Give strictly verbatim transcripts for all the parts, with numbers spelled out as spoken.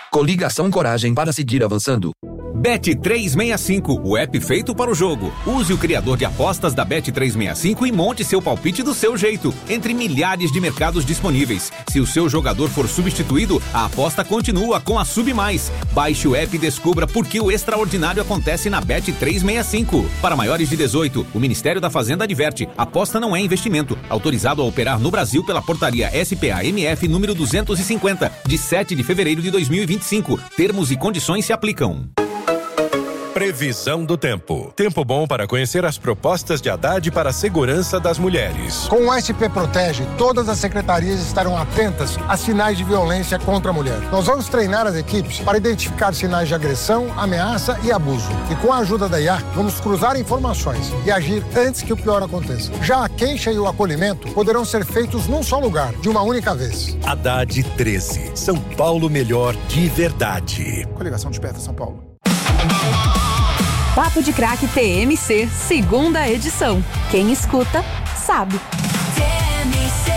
Coligação Coragem para seguir avançando. Bet trezentos e sessenta e cinco, o app feito para o jogo. Use o criador de apostas da Bet trezentos e sessenta e cinco e monte seu palpite do seu jeito, entre milhares de mercados disponíveis. Se o seu jogador for substituído, a aposta continua com a Sub Mais. Baixe o app e descubra por que o extraordinário acontece na Bet trezentos e sessenta e cinco. Para maiores de dezoito, o Ministério da Fazenda adverte: aposta não é investimento. Autorizado a operar no Brasil pela portaria S P A M F número duzentos e cinquenta, de sete de fevereiro de dois mil e vinte e cinco. Termos e condições se aplicam. Previsão do tempo. Tempo bom para conhecer as propostas de Haddad para a segurança das mulheres. Com o S P Protege, todas as secretarias estarão atentas a sinais de violência contra a mulher. Nós vamos treinar as equipes para identificar sinais de agressão, ameaça e abuso. E com a ajuda da I A, vamos cruzar informações e agir antes que o pior aconteça. Já a queixa e o acolhimento poderão ser feitos num só lugar, de uma única vez. Haddad treze. São Paulo melhor de verdade. Coligação Desperta São Paulo. Papo de Craque T M C, segunda edição. Quem escuta, sabe. T M C.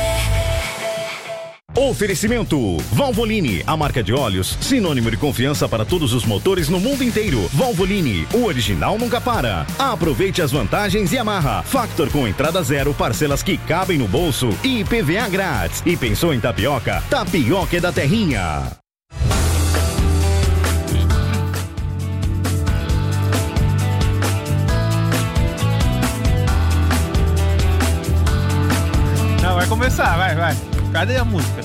Oferecimento Valvoline, a marca de óleos, sinônimo de confiança para todos os motores no mundo inteiro. Valvoline, o original nunca para. Aproveite as vantagens e amarra. Factor com entrada zero, parcelas que cabem no bolso e I P V A grátis. E pensou em tapioca? Tapioca é da Terrinha. Não, vai começar, vai, vai. Cadê a música?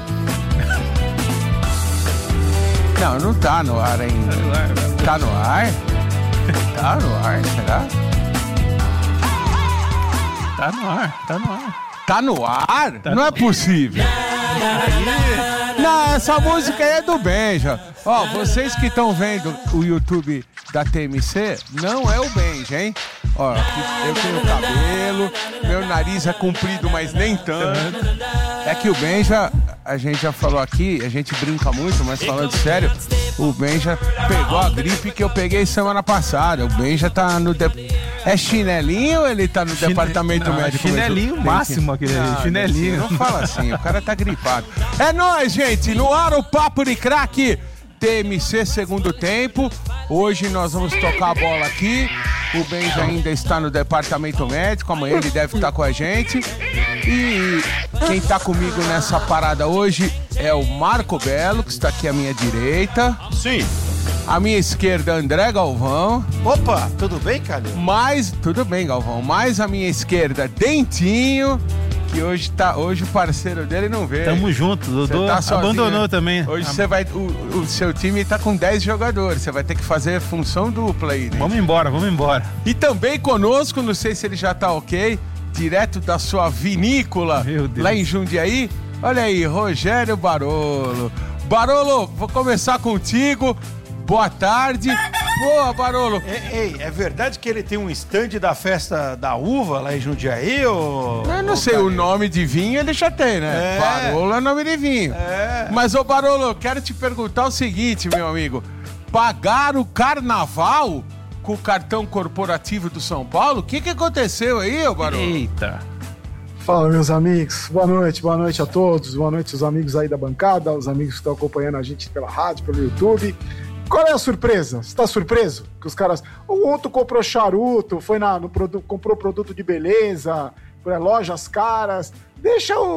Não, não tá no ar ainda. Tá no ar? Tá no ar, será? Tá no ar, tá no ar. Tá no ar? Tá não no... é possível. Não, essa música aí é do Benja. Ó, vocês que estão vendo o YouTube da T M C, não é o Benja, hein? Ó, eu tenho cabelo, meu nariz é comprido, mas nem tanto. É que o Benja, a gente já falou aqui, a gente brinca muito, mas falando sério, o Benja pegou a gripe que eu peguei semana passada. O Benja tá no... De... É chinelinho ou ele tá no Chine... departamento não, médico? Chinelinho mesmo? Máximo aquele não, chinelinho. Não fala assim, o cara tá gripado. É nóis, gente, no ar o Papo de Craque T M C segundo tempo. Hoje nós vamos tocar a bola aqui. O Benja ainda está no departamento médico, amanhã ele deve estar com a gente. E quem está comigo nessa parada hoje é o Marco Belo, que está aqui à minha direita. Sim. À minha esquerda, André Galvão. Opa, tudo bem, Calil? Mais, tudo bem, Galvão. Mais à minha esquerda, Dentinho, que hoje, tá, hoje o parceiro dele não veio. Tamo junto, o Dodô tá abandonou também. Hoje você vai, o, o seu time tá com dez jogadores, você vai ter que fazer função dupla aí, né? Vamos embora, vamos embora. E também conosco, não sei se ele já tá ok, direto da sua vinícola, lá em Jundiaí. Olha aí, Rogério Barolo. Barolo, vou começar contigo. Boa tarde. Boa, Barolo. Ei, ei, é verdade que ele tem um stand da festa da uva lá em Jundiaí, ou... Eu não sei, o nome de vinho ele já tem, né? É. Barolo é nome de vinho. É. Mas, ô Barolo, eu quero te perguntar o seguinte, meu amigo. Pagar o carnaval com o cartão corporativo do São Paulo? O que que aconteceu aí, ô Barolo? Eita. Fala, meus amigos. Boa noite, boa noite a todos. Boa noite os amigos aí da bancada, os amigos que estão acompanhando a gente pela rádio, pelo YouTube. Qual é a surpresa? Você tá surpreso? Que os caras... O outro comprou charuto, foi na, no produto, comprou produto de beleza, lojas caras. Deixa o,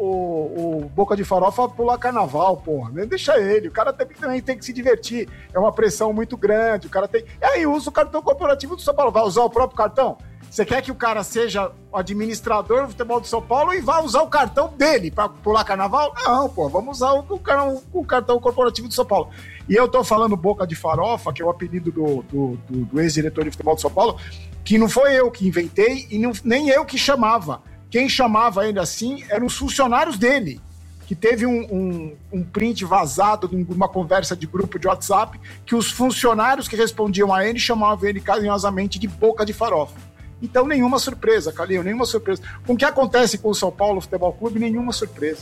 o, o Boca de Farofa pular carnaval, porra. Deixa ele. O cara também tem, tem que se divertir. É uma pressão muito grande. O cara tem... E aí, usa o cartão corporativo do São Paulo. Vai usar o próprio cartão? Você quer que o cara seja o administrador do futebol do São Paulo e vá usar o cartão dele para pular carnaval? Não, pô, vamos usar o, o, o cartão corporativo do São Paulo. E eu tô falando Boca de Farofa, que é o apelido do, do, do, do ex-diretor de futebol do São Paulo, que não foi eu que inventei e não, nem eu que chamava. Quem chamava ele assim eram os funcionários dele, que teve um, um, um print vazado de uma conversa de grupo de WhatsApp, que os funcionários que respondiam a ele chamavam ele carinhosamente de Boca de Farofa. Então, nenhuma surpresa, Calil, nenhuma surpresa. Com o que acontece com o São Paulo Futebol Clube, nenhuma surpresa.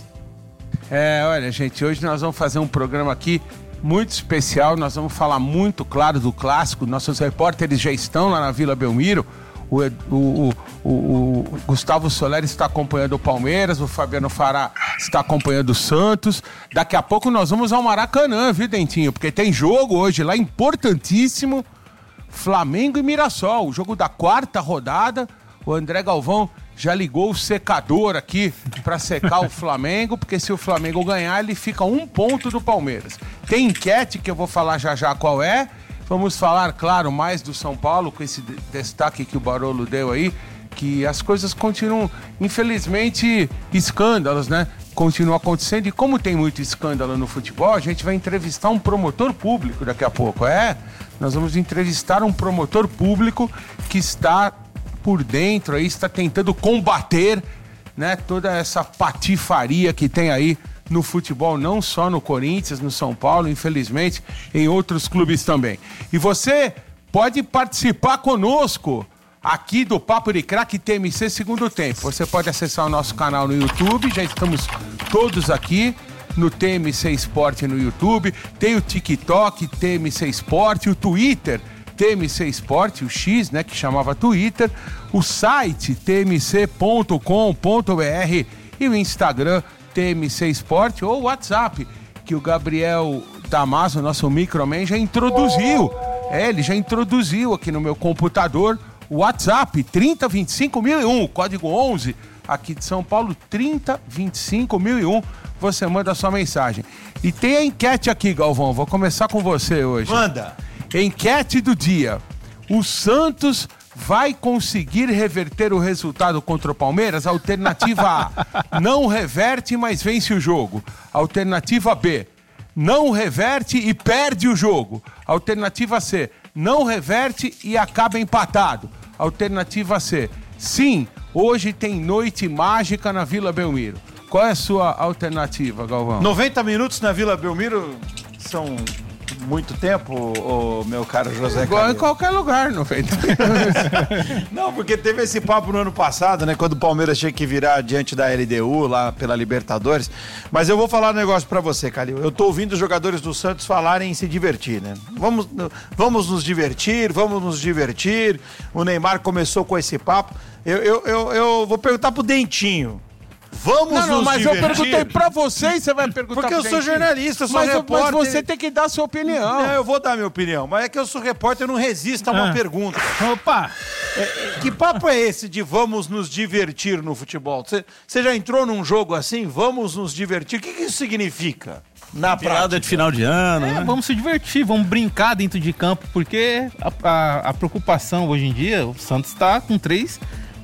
É, olha, gente, hoje nós vamos fazer um programa aqui muito especial. Nós vamos falar muito, claro, do clássico. Nossos repórteres já estão lá na Vila Belmiro. O, o, o, o Gustavo Soler está acompanhando o Palmeiras, o Fabiano Fará está acompanhando o Santos. Daqui a pouco nós vamos ao Maracanã, viu, Dentinho? Porque tem jogo hoje lá importantíssimo, Flamengo e Mirassol, o jogo da quarta rodada. O André Galvão já ligou o secador aqui para secar o Flamengo, porque se o Flamengo ganhar, ele fica um ponto do Palmeiras. Tem enquete que eu vou falar já já qual é. Vamos falar, claro, mais do São Paulo, com esse destaque que o Barolo deu aí, que as coisas continuam, infelizmente, escândalos, né? Continuam acontecendo, e como tem muito escândalo no futebol, a gente vai entrevistar um promotor público daqui a pouco, é? Nós vamos entrevistar um promotor público que está por dentro aí, está tentando combater, né, toda essa patifaria que tem aí no futebol, não só no Corinthians, no São Paulo, infelizmente, em outros clubes também. E você pode participar conosco aqui do Papo de Craque T M C Segundo Tempo. Você pode acessar o nosso canal no YouTube, já estamos todos aqui no T M C Esporte no YouTube, tem o TikTok T M C Esporte, o Twitter T M C Esporte, o X, né, que chamava Twitter, o site t m c ponto com ponto b r e o Instagram T M C Esporte ou o WhatsApp, que o Gabriel Damaso, nosso microman, já introduziu. É, ele já introduziu aqui no meu computador o WhatsApp trinta vinte e cinco mil e um, código onze, aqui de São Paulo, trinta vinte e cinco mil e um. Você manda a sua mensagem. E tem a enquete aqui, Galvão, vou começar com você hoje. Manda! Enquete do dia. O Santos vai conseguir reverter o resultado contra o Palmeiras? Alternativa A, não reverte, mas vence o jogo. Alternativa B, não reverte e perde o jogo. Alternativa C, não reverte e acaba empatado. Alternativa C, sim, hoje tem noite mágica na Vila Belmiro. Qual é a sua alternativa, Galvão? noventa minutos na Vila Belmiro são muito tempo, ô, meu caro José Igual Calil. em qualquer lugar, noventa minutos. Não, porque teve esse papo no ano passado, né? Quando o Palmeiras tinha que virar diante da L D U, lá pela Libertadores. Mas eu vou falar um negócio pra você, Calil. Eu tô ouvindo os jogadores do Santos falarem em se divertir, né? Vamos, vamos nos divertir, vamos nos divertir. O Neymar começou com esse papo. Eu, eu, eu, eu vou perguntar pro Dentinho. Vamos não, não, nos mas divertir. eu perguntei pra você e você vai perguntar Porque pro eu sou Dentinho. jornalista, eu sou mas, repórter. Mas você tem que dar a sua opinião. Não, eu vou dar a minha opinião. Mas é que eu sou repórter, eu não resisto a uma Ah. pergunta. Opa! É, que papo é esse de vamos nos divertir no futebol? Você já entrou num jogo assim? Vamos nos divertir? O que, que isso significa? Na Piada prática? de final de ano, É, né? vamos se divertir, vamos brincar dentro de campo, porque a, a- a preocupação hoje em dia, o Santos tá com três,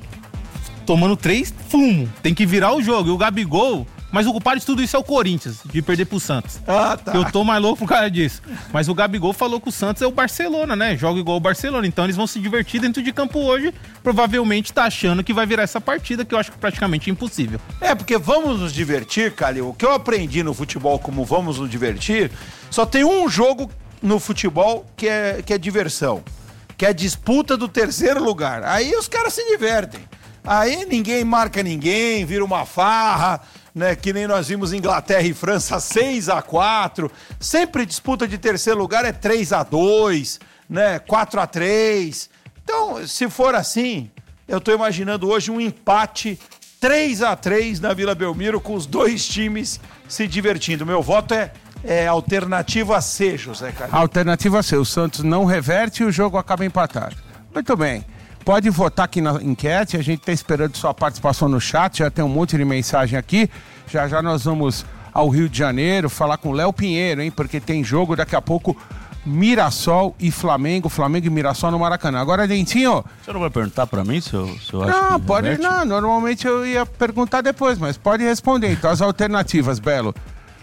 tomando três fumo, tem que virar o jogo. E o Gabigol, mas o culpado de tudo isso é o Corinthians, de perder pro Santos. Ah, tá. Que eu tô mais louco por causa disso. Mas o Gabigol falou que o Santos é o Barcelona, né? Joga igual o Barcelona. Então eles vão se divertir dentro de campo hoje. Provavelmente tá achando que vai virar essa partida, que eu acho que praticamente é impossível. É, porque vamos nos divertir, Calil. O que eu aprendi no futebol como vamos nos divertir, só tem um jogo no futebol que é, que é diversão, que é a disputa do terceiro lugar. Aí os caras se divertem. Aí ninguém marca ninguém, vira uma farra, né? Que nem nós vimos Inglaterra e França seis a quatro. Sempre disputa de terceiro lugar é três a dois, né? quatro a três. Então, se for assim, eu tô imaginando hoje um empate três a três na Vila Belmiro, com os dois times se divertindo. Meu voto é, é alternativa C, José Carlos. Alternativa C, o Santos não reverte e o jogo acaba empatado. Muito bem. Pode votar aqui na enquete, a gente está esperando sua participação no chat, já tem um monte de mensagem aqui. Já já nós vamos ao Rio de Janeiro falar com o Léo Pinheiro, hein? Porque tem jogo daqui a pouco, Mirassol e Flamengo, Flamengo e Mirassol no Maracanã. Agora, Dentinho... Você não vai perguntar pra mim se eu, se eu acho Não, que pode reverte? não, normalmente eu ia perguntar depois, mas pode responder. Então, as alternativas, Belo.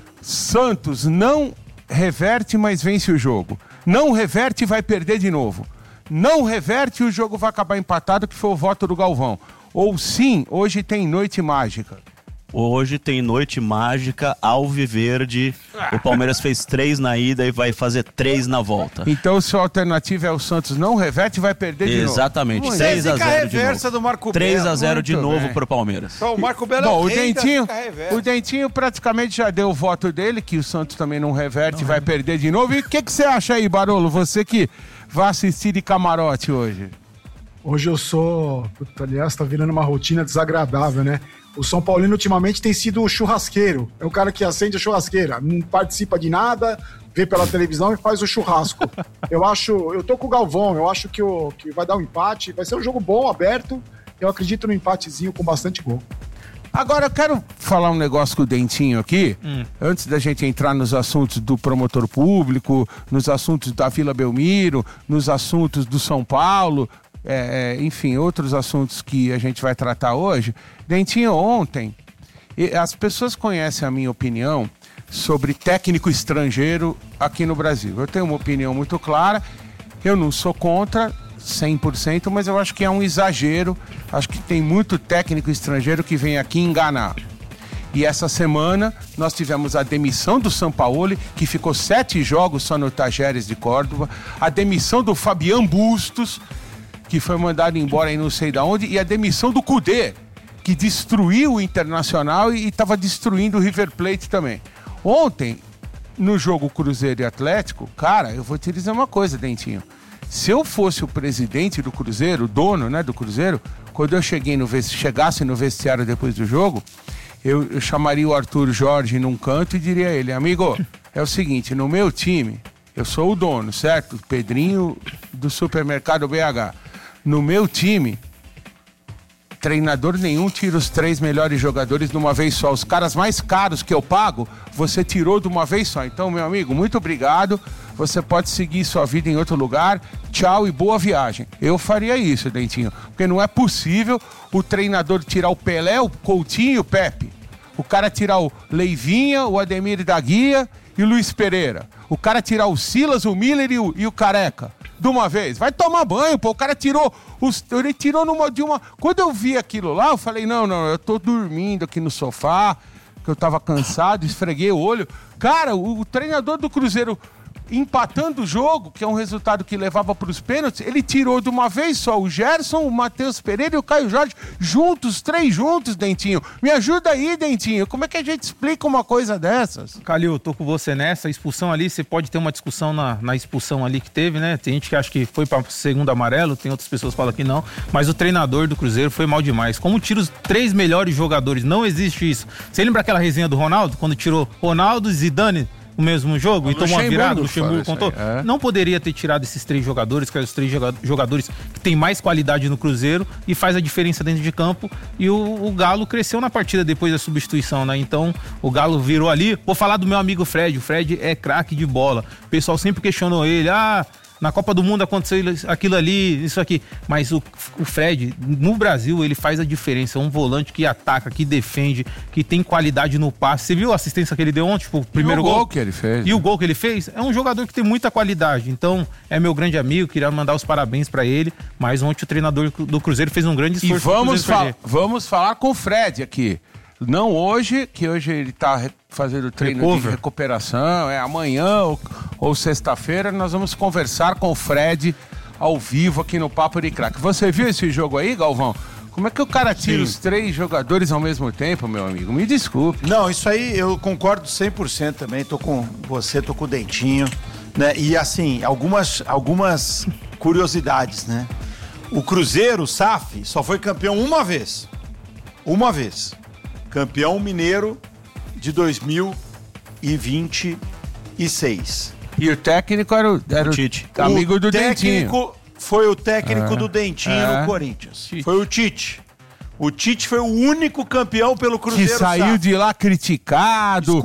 Santos não reverte, mas vence o jogo. Não reverte e vai perder de novo. Não reverte e o jogo vai acabar empatado, que foi o voto do Galvão. Ou sim, hoje tem noite mágica. Hoje tem noite mágica, alviverde. O Palmeiras fez três na ida e vai fazer três na volta. Então, sua alternativa é o Santos não reverte e vai perder de novo. Exatamente, Muito três a zero de reversa do novo. Marco três a Belo. zero de Muito novo bem. pro Palmeiras. Então, o Marco Belo Bom, é o rei da Dentinho, fica reversa. o Dentinho praticamente já deu o voto dele, que o Santos também não reverte e vai perder de novo. E o que, que você acha aí, Barolo? Você que vai assistir de camarote hoje. Hoje eu sou... Puta, aliás, tá virando uma rotina desagradável, né? O São Paulino ultimamente tem sido o churrasqueiro. É o cara que acende a churrasqueira. Não participa de nada, vê pela televisão e faz o churrasco. Eu acho... Eu tô com o Galvão. Eu acho que, o, que vai dar um empate. Vai ser um jogo bom, aberto. Eu acredito no empatezinho com bastante gol. Agora eu quero falar um negócio com o Dentinho aqui, hum. antes da gente entrar nos assuntos do promotor público, nos assuntos da Vila Belmiro, nos assuntos do São Paulo, é, é, enfim, outros assuntos que a gente vai tratar hoje. Dentinho, ontem, as pessoas conhecem a minha opinião sobre técnico estrangeiro aqui no Brasil. Eu tenho uma opinião muito clara, eu não sou contra cem por cento, mas eu acho que é um exagero. Acho que tem muito técnico estrangeiro que vem aqui enganar. E essa semana nós tivemos a demissão do Sampaoli, que ficou sete jogos só no Tajeres de Córdoba, a demissão do Fabian Bustos, que foi mandado embora em não sei de onde, e a demissão do Cudê, que destruiu o Internacional e estava destruindo o River Plate também. Ontem, no jogo Cruzeiro e Atlético, cara, eu vou te dizer uma coisa, Dentinho. Se eu fosse o presidente do Cruzeiro, o dono, né, do Cruzeiro, quando eu cheguei no vesti- chegasse no vestiário depois do jogo, eu, eu chamaria o Arthur Jorge num canto e diria a ele: amigo, é o seguinte, no meu time, eu sou o dono, certo? Pedrinho do supermercado B H. No meu time, treinador nenhum tira os três melhores jogadores de uma vez só. Os caras mais caros que eu pago, você tirou de uma vez só. Então, meu amigo, muito obrigado. Você pode seguir sua vida em outro lugar. Tchau e boa viagem. Eu faria isso, Dentinho. Porque não é possível o treinador tirar o Pelé, o Coutinho e o Pepe. O cara tirar o Leivinha, o Ademir da Guia e o Luiz Pereira. O cara tirar o Silas, o Miller e o, e o Careca. De uma vez. Vai tomar banho, pô. O cara tirou... Os, ele tirou numa, de uma... Quando eu vi aquilo lá, eu falei, não, não, eu tô dormindo aqui no sofá, que eu tava cansado, esfreguei o olho. Cara, o, o treinador do Cruzeiro... empatando o jogo, que é um resultado que levava para os pênaltis, ele tirou de uma vez só o Gerson, o Matheus Pereira e o Caio Jorge, juntos, três juntos, Dentinho. Me ajuda aí, Dentinho. Como é que a gente explica uma coisa dessas? Calil, tô com você nessa. A expulsão ali, você pode ter uma discussão na, na expulsão ali que teve, né? Tem gente que acha que foi para segundo amarelo, tem outras pessoas que falam que não, mas o treinador do Cruzeiro foi mal demais. Como tira os três melhores jogadores? Não existe isso. Você lembra aquela resenha do Ronaldo, quando tirou Ronaldo, Zidane o mesmo jogo e tomou uma virada, o Luxemburgo contou. É. Não poderia ter tirado esses três jogadores, que eram os três jogadores que têm mais qualidade no Cruzeiro e faz a diferença dentro de campo. E o, o Galo cresceu na partida depois da substituição, né? Então o Galo virou ali. Vou falar do meu amigo Fred. O Fred é craque de bola. O pessoal sempre questionou ele. Ah, na Copa do Mundo aconteceu aquilo ali, isso aqui. Mas o, o Fred, no Brasil, ele faz a diferença. É um volante que ataca, que defende, que tem qualidade no passe. Você viu a assistência que ele deu ontem? Tipo, o primeiro gol, gol que ele fez. E o gol que ele fez? É um jogador que tem muita qualidade. Então, é meu grande amigo, queria mandar os parabéns pra ele. Mas ontem o treinador do Cruzeiro fez um grande esforço. E vamos, fal- vamos falar com o Fred aqui. Não hoje, que hoje ele tá fazendo treino Recover. de recuperação, é amanhã ou, ou sexta-feira, nós vamos conversar com o Fred ao vivo aqui no Papo de Craque. Você viu esse jogo aí, Galvão? Como é que o cara tira Sim. os três jogadores ao mesmo tempo, meu amigo? Me desculpe. Não, isso aí eu concordo cem por cento também, tô com você, tô com o Dentinho, né? E assim, algumas, algumas curiosidades, né? O Cruzeiro, o S A F, só foi campeão uma vez. Uma vez. Campeão mineiro de dois mil e vinte e seis. E o técnico era o, era o Tite, amigo o do técnico Dentinho. Foi o técnico é, do Dentinho é. no Corinthians. Tite. Foi o Tite. O Tite foi o único campeão pelo Cruzeiro. Que saiu de lá criticado,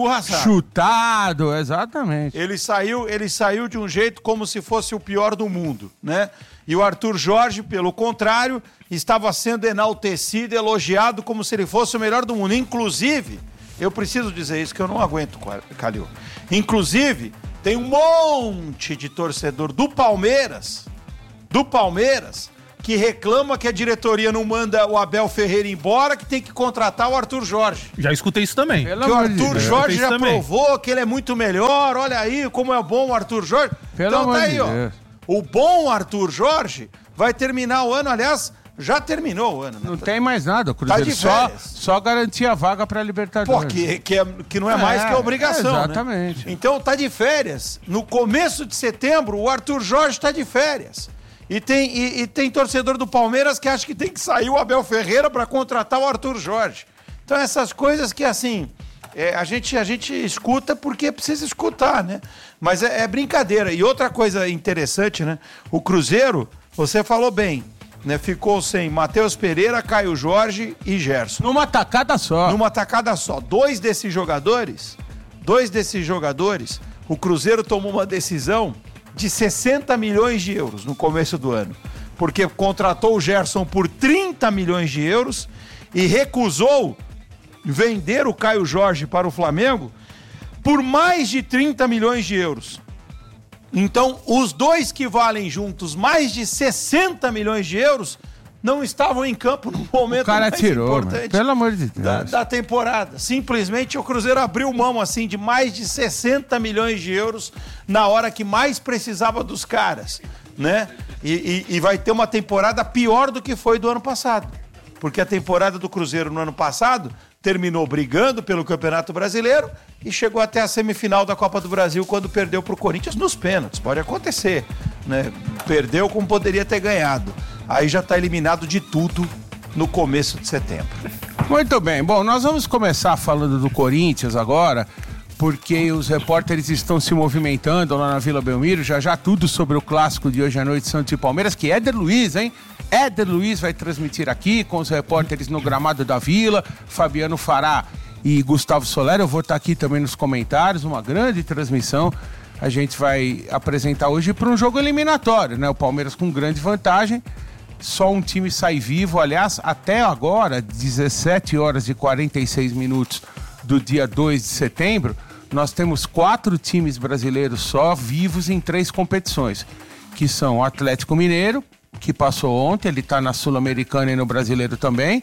chutado, exatamente. Ele saiu, ele saiu de um jeito como se fosse o pior do mundo, né? E o Arthur Jorge, pelo contrário, estava sendo enaltecido, elogiado como se ele fosse o melhor do mundo. Inclusive, eu preciso dizer isso que eu não aguento, Calil. Inclusive, tem um monte de torcedor do Palmeiras, do Palmeiras, que reclama que a diretoria não manda o Abel Ferreira embora, que tem que contratar o Arthur Jorge. Já escutei isso também. Pelo que o Arthur Deus. Jorge já também. provou que ele é muito melhor, olha aí como é bom o Arthur Jorge. Pelo então tá aí, de ó. Deus. O bom Arthur Jorge vai terminar o ano, aliás, já terminou o ano. Né? Não tem mais nada, o Cruzeiro tá só, só garantia a vaga para a Libertadores. Pô, que, que, é, que não é, é mais que obrigação, é, exatamente. Né? Então tá de férias. No começo de setembro, o Arthur Jorge tá de férias. E tem, e, e tem torcedor do Palmeiras que acha que tem que sair o Abel Ferreira para contratar o Arthur Jorge. Então essas coisas que, assim, é, a, gente, a gente escuta porque precisa escutar, né? Mas é, é brincadeira. E outra coisa interessante, né? O Cruzeiro, você falou bem, né? Ficou sem Matheus Pereira, Caio Jorge e Gerson. Numa tacada só. Numa tacada só. Dois desses jogadores, dois desses jogadores, o Cruzeiro tomou uma decisão de sessenta milhões de euros no começo do ano. Porque contratou o Gerson por trinta milhões de euros e recusou vender o Caio Jorge para o Flamengo por mais de trinta milhões de euros. Então, os dois que valem juntos mais de sessenta milhões de euros não estavam em campo no momento o cara mais tirou, importante mano. Pelo amor de Deus. Da, da temporada. Simplesmente o Cruzeiro abriu mão assim de mais de sessenta milhões de euros na hora que mais precisava dos caras, né? E, e, e vai ter uma temporada pior do que foi do ano passado. Porque a temporada do Cruzeiro no ano passado terminou brigando pelo Campeonato Brasileiro e chegou até a semifinal da Copa do Brasil quando perdeu para o Corinthians nos pênaltis. Pode acontecer, né? Perdeu como poderia ter ganhado. Aí já está eliminado de tudo no começo de setembro. Muito bem. Bom, nós vamos começar falando do Corinthians agora, porque os repórteres estão se movimentando lá na Vila Belmiro. Já já tudo sobre o clássico de hoje à noite, Santos e Palmeiras, que Éder Luiz, hein? Éder Luiz vai transmitir aqui com os repórteres no gramado da Vila, Fabiano Fará e Gustavo Soler. Eu vou estar aqui também nos comentários, uma grande transmissão. A gente vai apresentar hoje para um jogo eliminatório, né? O Palmeiras com grande vantagem. Só um time sai vivo. Aliás, até agora, dezessete horas e quarenta e seis minutos do dia dois de setembro, nós temos quatro times brasileiros só vivos em três competições, que são o Atlético Mineiro, que passou ontem, ele está na Sul-Americana e no Brasileiro também,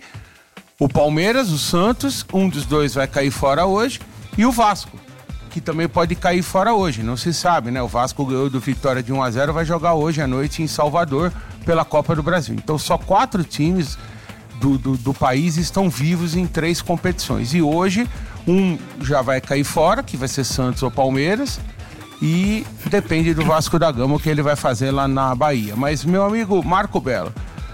o Palmeiras, o Santos, um dos dois vai cair fora hoje, e o Vasco, que também pode cair fora hoje, não se sabe, né? O Vasco ganhou do Vitória de um a zero, vai jogar hoje à noite em Salvador pela Copa do Brasil. Então só quatro times do, do, do país estão vivos em três competições. E hoje um já vai cair fora, que vai ser Santos ou Palmeiras, e depende do Vasco da Gama o que ele vai fazer lá na Bahia. Mas meu amigo Marco Belo,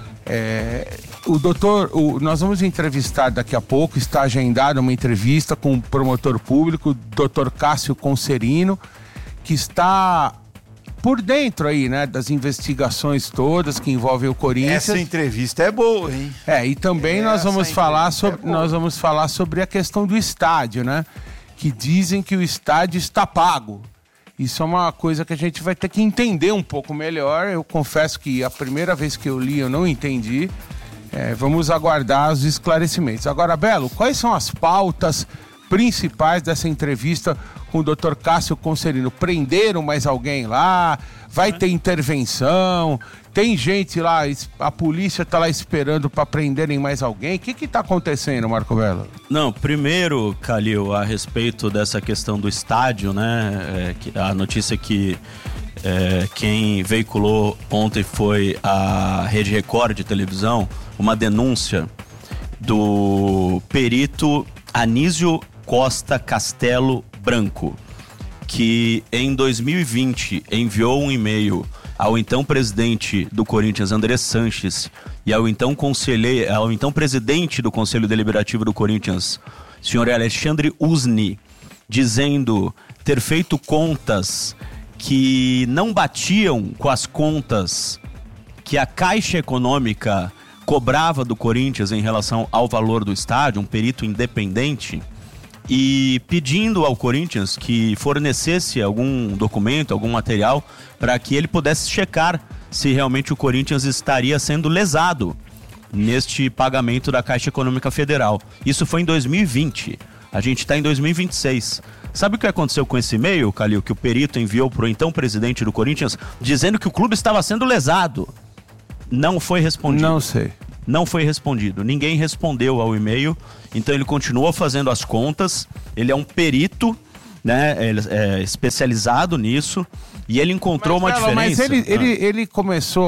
é, o doutor, o, nós vamos entrevistar daqui a pouco, está agendada uma entrevista com o promotor público, doutor Cássio Concerino, que está por dentro aí, né, das investigações todas que envolvem o Corinthians. Essa entrevista é boa, hein? É, e também nós vamos falar sobre, é nós vamos falar sobre a questão do estádio, né? Que dizem que o estádio está pago. Isso é uma coisa que a gente vai ter que entender um pouco melhor. Eu confesso que a primeira vez que eu li eu não entendi. É, vamos aguardar os esclarecimentos. Agora, Belo, quais são as pautas principais dessa entrevista com o doutor Cássio Concerino? Prenderam mais alguém lá? Vai ter intervenção? Tem gente lá, a polícia está lá esperando para prenderem mais alguém? O que está acontecendo, Marco Belo? Não, primeiro, Calil, a respeito dessa questão do estádio, né? É, a notícia que é, quem veiculou ontem foi a Rede Record de televisão, uma denúncia do perito Anísio Costa Castelo Branco, que em dois mil e vinte enviou um e-mail ao então presidente do Corinthians, André Sanches, e ao então conselheiro, ao então presidente do Conselho Deliberativo do Corinthians, senhor Alexandre Usni, dizendo ter feito contas que não batiam com as contas que a Caixa Econômica cobrava do Corinthians em relação ao valor do estádio, um perito independente, e pedindo ao Corinthians que fornecesse algum documento, algum material, para que ele pudesse checar se realmente o Corinthians estaria sendo lesado neste pagamento da Caixa Econômica Federal. Isso foi em dois mil e vinte. A gente está em dois mil e vinte e seis. Sabe o que aconteceu com esse e-mail, Calil, que o perito enviou para o então presidente do Corinthians, dizendo que o clube estava sendo lesado? Não foi respondido. Não sei. Não foi respondido. Ninguém respondeu ao e-mail. Então ele continuou fazendo as contas. Ele é um perito, né? Ele é especializado nisso. E ele encontrou mas, uma Belo, diferença. Mas ele, ah. ele, ele começou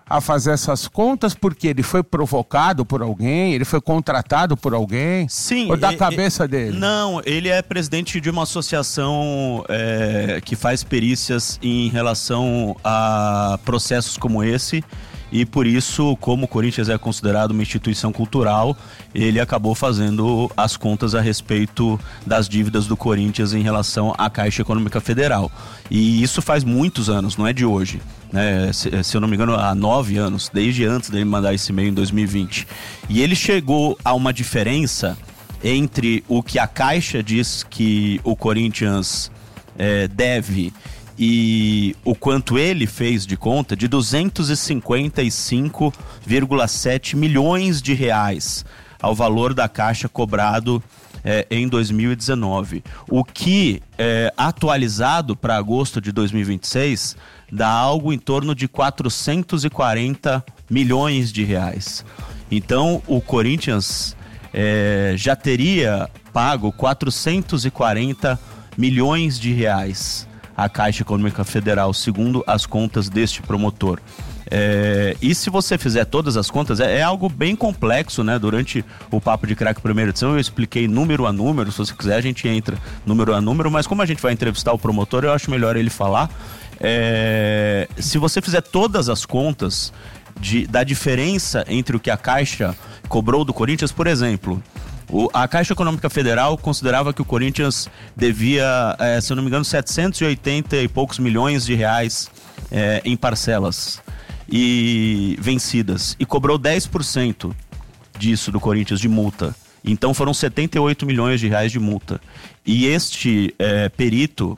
a fazer essas contas porque ele foi provocado por alguém, ele foi contratado por alguém? Sim. Ou da e, cabeça e, dele? Não, ele é presidente de uma associação é, que faz perícias em relação a processos como esse. E por isso, como o Corinthians é considerado uma instituição cultural, ele acabou fazendo as contas a respeito das dívidas do Corinthians em relação à Caixa Econômica Federal. E isso faz muitos anos, não é de hoje. Né? Se, se eu não me engano, há nove anos, desde antes dele mandar esse e-mail em dois mil e vinte. E ele chegou a uma diferença entre o que a Caixa diz que o Corinthians é, deve e o quanto ele fez de conta, de duzentos e cinquenta e cinco vírgula sete milhões de reais ao valor da Caixa cobrado é, em dois mil e dezenove. O que, é, atualizado para agosto de dois mil e vinte e seis, dá algo em torno de quatrocentos e quarenta milhões de reais. Então, o Corinthians é, já teria pago quatrocentos e quarenta milhões de reais a Caixa Econômica Federal, segundo as contas deste promotor. É, e se você fizer todas as contas, é, é algo bem complexo, né? Durante o Papo de Craque primeira edição eu expliquei número a número, se você quiser a gente entra número a número, mas como a gente vai entrevistar o promotor, eu acho melhor ele falar. É, se você fizer todas as contas de, da diferença entre o que a Caixa cobrou do Corinthians, por exemplo... O, a Caixa Econômica Federal considerava que o Corinthians devia, é, se eu não me engano, setecentos e oitenta e poucos milhões de reais é, em parcelas e vencidas, e cobrou dez por cento disso do Corinthians de multa. Então foram setenta e oito milhões de reais de multa. E este é, perito,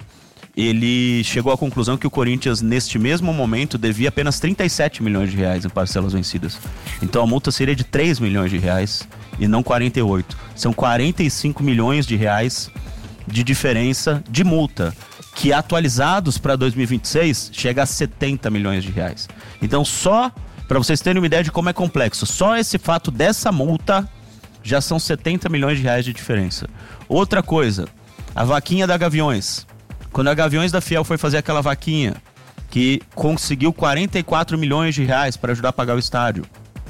ele chegou à conclusão que o Corinthians, neste mesmo momento, devia apenas trinta e sete milhões de reais em parcelas vencidas. Então a multa seria de três milhões de reais e não quarenta e oito. São quarenta e cinco milhões de reais de diferença de multa, que atualizados para dois mil e vinte e seis chega a setenta milhões de reais. Então só, para vocês terem uma ideia de como é complexo, só esse fato dessa multa já são setenta milhões de reais de diferença. Outra coisa, a vaquinha da Gaviões. Quando a Gaviões da Fiel foi fazer aquela vaquinha, que conseguiu quarenta e quatro milhões de reais para ajudar a pagar o estádio,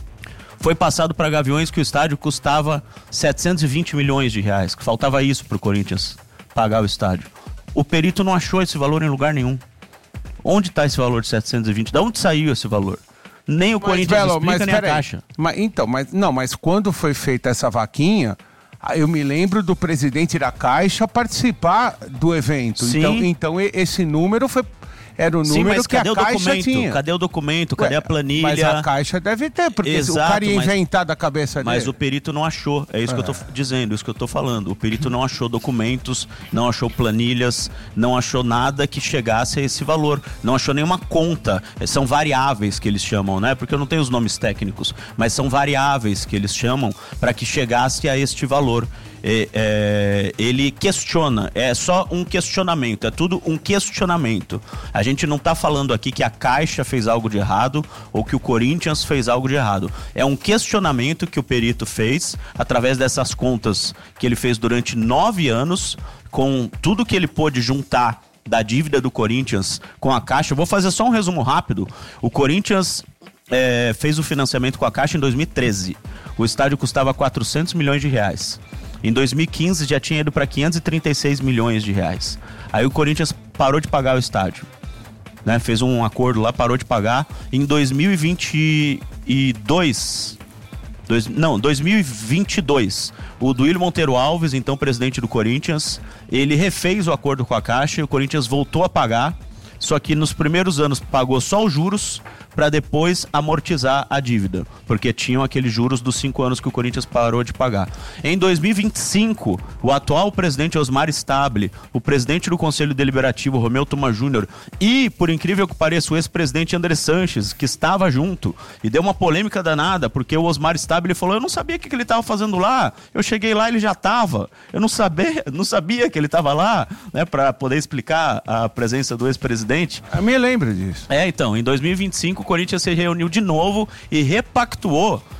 foi passado para Gaviões que o estádio custava setecentos e vinte milhões de reais, que faltava isso para o Corinthians pagar o estádio. O perito não achou esse valor em lugar nenhum. Onde está esse valor de setecentos e vinte? De onde saiu esse valor? Nem o mas, Corinthians Belo, explica, nem a Caixa. Mas, então, mas, não, mas quando foi feita essa vaquinha, eu me lembro do presidente da Caixa participar do evento. Sim. Então, então esse número foi... Era o número Sim, mas que cadê a o Caixa documento? tinha. Cadê o documento? Cadê Ué, a planilha? Mas a Caixa deve ter, porque Exato, o cara ia inventar mas, da cabeça dele. Mas o perito não achou, é isso é. que eu tô dizendo, isso que eu tô falando. O perito não achou documentos, não achou planilhas, não achou nada que chegasse a esse valor. Não achou nenhuma conta. São variáveis que eles chamam, né? Porque eu não tenho os nomes técnicos, mas são variáveis que eles chamam para que chegasse a este valor. É, é, ele questiona, é só um questionamento, é tudo um questionamento. A gente não está falando aqui que a Caixa fez algo de errado ou que o Corinthians fez algo de errado. É um questionamento que o perito fez através dessas contas que ele fez durante nove anos, com tudo que ele pôde juntar da dívida do Corinthians com a Caixa. Eu vou fazer só um resumo rápido. O Corinthians é, fez o financiamento com a Caixa em dois mil e treze. O estádio custava quatrocentos milhões de reais. Em dois mil e quinze já tinha ido para quinhentos e trinta e seis milhões de reais. Aí o Corinthians parou de pagar o estádio, né? Fez um acordo lá, parou de pagar. Em dois mil e vinte e dois, dois, não, dois mil e vinte e dois, o Duílio Monteiro Alves, então presidente do Corinthians, ele refez o acordo com a Caixa e o Corinthians voltou a pagar. Só que nos primeiros anos pagou só os juros para depois amortizar a dívida, porque tinham aqueles juros dos cinco anos que o Corinthians parou de pagar. Em dois mil e vinte e cinco, o atual presidente Osmar Stable, o presidente do Conselho Deliberativo Romeu Tuma Júnior e, por incrível que pareça, o ex-presidente André Sanches, que estava junto, e deu uma polêmica danada, porque o Osmar Stable falou: eu não sabia o que ele estava fazendo lá, eu cheguei lá e ele já estava, eu não sabia, não sabia que ele estava lá, né, para poder explicar a presença do ex-presidente. Eu me lembro disso. É, então, em dois mil e vinte e cinco o Corinthians se reuniu de novo e repactuou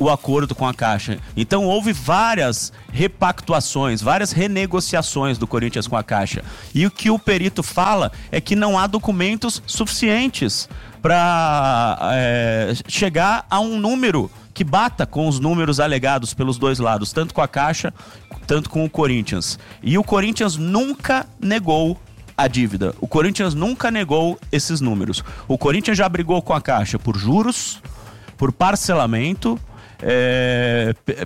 o acordo com a Caixa. Então houve várias repactuações, várias renegociações do Corinthians com a Caixa. E o que o perito fala é que não há documentos suficientes para é, chegar a um número que bata com os números alegados pelos dois lados, tanto com a Caixa, tanto com o Corinthians. E o Corinthians nunca negou a dívida. O Corinthians nunca negou esses números. O Corinthians já brigou com a Caixa por juros, por parcelamento, é, p-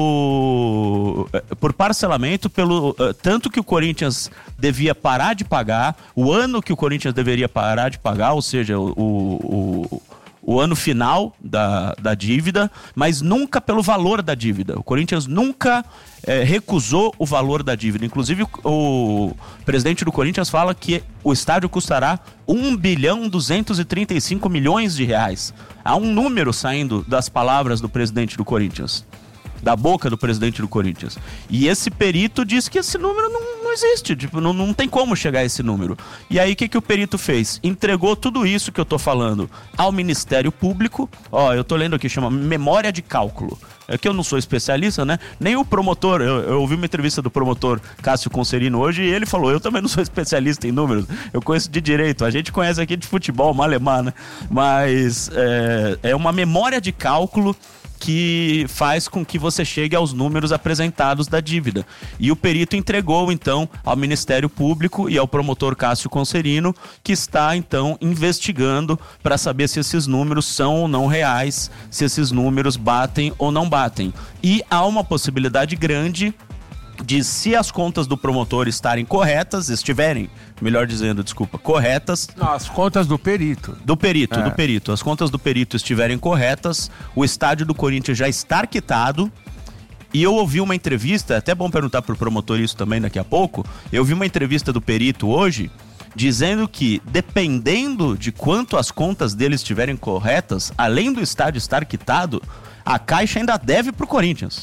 pelo por parcelamento, pelo uh, tanto que o Corinthians devia parar de pagar, o ano que o Corinthians deveria parar de pagar, ou seja, o, o, o ano final da, da dívida, mas nunca pelo valor da dívida. O Corinthians nunca é, recusou o valor da dívida. Inclusive, o, o presidente do Corinthians fala que o estádio custará um bilhão duzentos e trinta e cinco milhões de reais. Há um número saindo das palavras do presidente do Corinthians, da boca do presidente do Corinthians. E esse perito diz que esse número não, não existe, tipo, não, não tem como chegar a esse número. E aí o que, que o perito fez? Entregou tudo isso que eu tô falando ao Ministério Público. Ó, eu tô lendo aqui, chama memória de cálculo. É que eu não sou especialista, né? Nem o promotor, eu, eu ouvi uma entrevista do promotor Cássio Concerino hoje e ele falou, eu também não sou especialista em números, eu conheço de direito, a gente conhece aqui de futebol, malemar, né? Mas é, é uma memória de cálculo que faz com que você chegue aos números apresentados da dívida. E o perito entregou, então, ao Ministério Público e ao promotor Cássio Concerino, que está, então, investigando para saber se esses números são ou não reais, se esses números batem ou não batem. E há uma possibilidade grande de, se as contas do promotor estarem corretas, estiverem, melhor dizendo, desculpa, corretas... Não, as contas do perito. Do perito, É. do perito. As contas do perito estiverem corretas, o estádio do Corinthians já está quitado. E eu ouvi uma entrevista, é até bom perguntar pro promotor isso também daqui a pouco, eu vi uma entrevista do perito hoje, dizendo que, dependendo de quanto as contas dele estiverem corretas, além do estádio estar quitado, a Caixa ainda deve pro Corinthians.